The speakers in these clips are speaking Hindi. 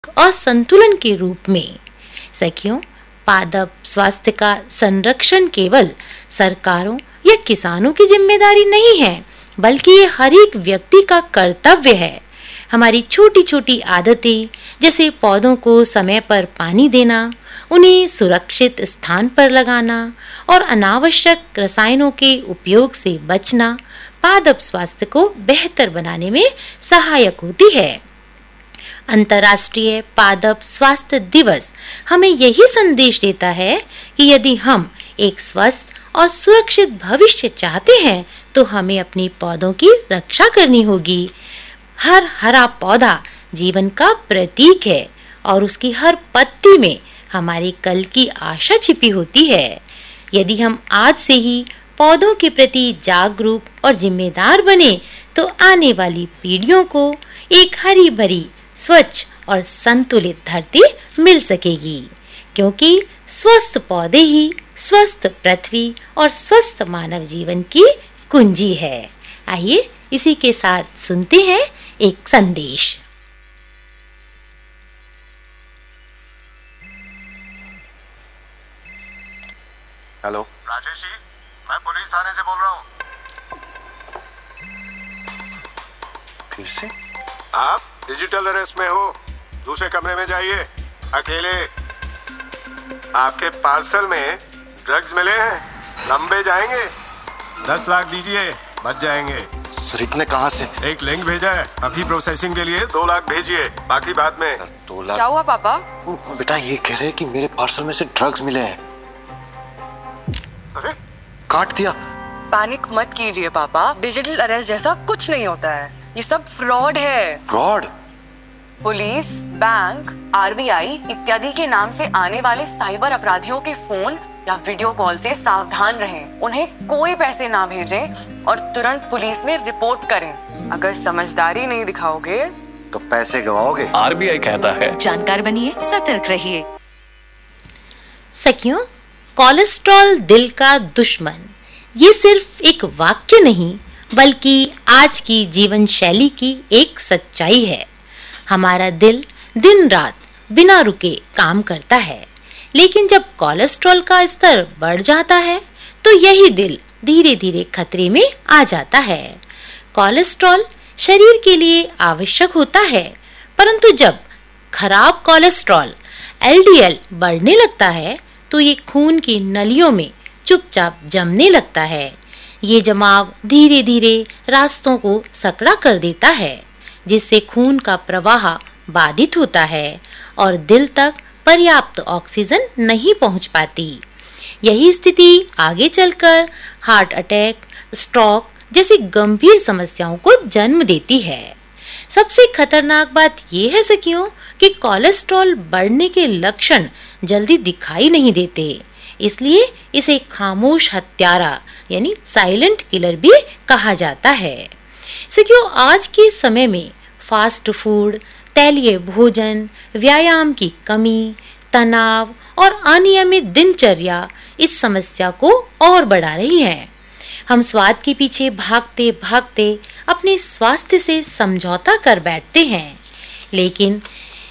असंतुलन के रूप में। सखियों, पादप स्वास्थ्य का संरक्षण केवल सरकारों या किसानों की जिम्मेदारी नहीं है, बल्कि ये हर एक व्यक्ति का कर्तव्य है। हमारी छोटी छोटी आदतें, जैसे पौधों को समय पर पानी देना, उन्हें सुरक्षित स्थान पर लगाना और अनावश्यक रसायनों के उपयोग से बचना, पादप स्वास्थ्य को बेहतर बनाने में सहायक होती है। अंतर्राष्ट्रीय पादप स्वास्थ्य दिवस हमें यही संदेश देता है कि यदि हम एक स्वस्थ और सुरक्षित भविष्य चाहते हैं, तो हमें अपनी पौधों की रक्षा करनी होगी। हर हरा पौधा जीवन का प्रतीक है और उसकी हर पत्ती में हमारे कल की आशा छिपी होती है। यदि हम आज से ही पौधों के प्रति जागरूक और जिम्मेदार बने, तो आने वाली पीढ़ियों को एक हरी भरी, स्वच्छ और संतुलित धरती मिल सकेगी, क्योंकि स्वस्थ पौधे ही स्वस्थ पृथ्वी और स्वस्थ मानव जीवन की कुंजी है। आइए इसी के साथ सुनते हैं एक संदेश। हेलो राजेश जी, मैं पुलिस थाने से बोल रहा हूँ। फिर से? आप डिजिटल अरेस्ट में हो, दूसरे कमरे में जाइए, अकेले। आपके पार्सल में ड्रग्स मिले हैं, लंबे जाएंगे। 10 लाख दीजिए, बच जाएंगे। सर इतने कहाँ से? एक लिंक भेजा है, अभी प्रोसेसिंग के लिए 2 लाख भेजिए, बाकी बाद में। 2 लाख? क्या हुआ पापा? बेटा ये कह रहे हैं कि मेरे पार्सल में से ड्रग्स मिले हैं। अरे काट दिया। पैनिक मत कीजिए पापा, डिजिटल अरेस्ट जैसा कुछ नहीं होता है, ये सब फ्रॉड है। फ्रॉड? पुलिस, बैंक, आरबीआई इत्यादि के नाम से आने वाले साइबर अपराधियों के फोन या वीडियो कॉल से सावधान रहें। उन्हें कोई पैसे ना भेजें और तुरंत पुलिस में रिपोर्ट करें। अगर समझदारी नहीं दिखाओगे तो पैसे गवाओगे। आरबीआई कहता है, जानकार बनिए, सतर्क रहिए। सखियों, कोलेस्ट्रॉल दिल का दुश्मन, ये सिर्फ एक वाक्य नहीं, बल्कि आज की जीवन शैली की एक सच्चाई है। हमारा दिल दिन रात बिना रुके काम करता है, लेकिन जब कोलेस्ट्रॉल का स्तर बढ़ जाता है, तो यही दिल धीरे धीरे खतरे में आ जाता है। कोलेस्ट्रॉल शरीर के लिए आवश्यक होता है, परंतु जब खराब कोलेस्ट्रॉल एलडीएल बढ़ने लगता है, तो ये खून की नलियों में चुपचाप जमने लगता है। ये जमाव धीरे धीरे रास्तों को सकरा कर देता है, जिससे खून का प्रवाह बाधित होता है और दिल तक पर्याप्त ऑक्सीजन नहीं पहुंच पाती। यही स्थिति आगे चलकर हार्ट अटैक, स्ट्रोक जैसी गंभीर समस्याओं को जन्म देती है। सबसे खतरनाक बात यह है सखियों कि कोलेस्ट्रॉल बढ़ने के लक्षण जल्दी दिखाई नहीं देते, इसलिए इसे खामोश हत्यारा यानी साइलेंट किलर भी कहा जाता है। सखियों, आज के समय में फास्ट फूड, तैलीय भोजन, व्यायाम की कमी, तनाव और अनियमित दिनचर्या इस समस्या को और बढ़ा रही है। हम स्वाद के पीछे भागते भागते अपने स्वास्थ्य से समझौता कर बैठते हैं, लेकिन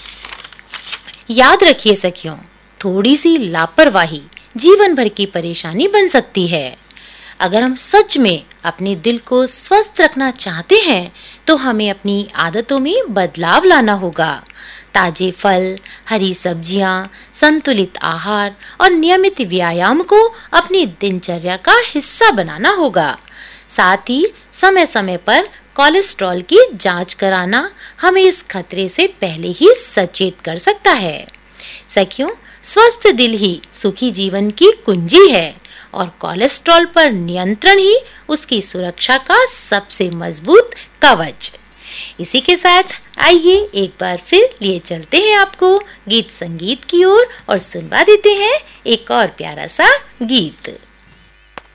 याद रखिए सखियों, थोड़ी सी लापरवाही जीवन भर की परेशानी बन सकती है। अगर हम सच में अपने दिल को स्वस्थ रखना चाहते हैं, तो हमें अपनी आदतों में बदलाव लाना होगा। ताजे फल, हरी सब्जियां, संतुलित आहार और नियमित व्यायाम को अपनी दिनचर्या का हिस्सा बनाना होगा। साथ ही समय समय पर कोलेस्ट्रॉल की जांच कराना हमें इस खतरे से पहले ही सचेत कर सकता है। सखियों, स्वस्थ दिल ही सुखी जीवन की कुंजी है और कोलेस्ट्रॉल पर नियंत्रण ही उसकी सुरक्षा का सबसे मजबूत कवच। इसी के साथ आइए एक बार फिर लिए चलते हैं आपको गीत संगीत की ओर और सुनवा देते हैं एक और प्यारा सा गीत।